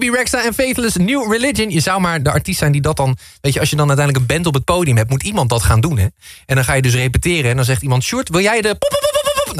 Bobby Rexha en Faithless, New Religion. Je zou maar de artiest zijn die dat dan... Weet je, als je dan uiteindelijk een band op het podium hebt... moet iemand dat gaan doen, hè? En dan ga je dus repeteren en dan zegt iemand... Sjoerd, wil jij de...